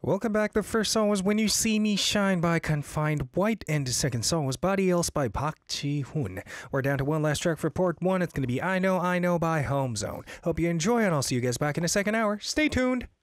Welcome back. The first song was When You See Me Shine by Confined White, and the second song was Body Else by Park Ji-hoon. We're down to one last track for part one. It's going to be I Know by Home Zone. Hope you enjoy, and I'll see you guys back in the second hour. Stay tuned.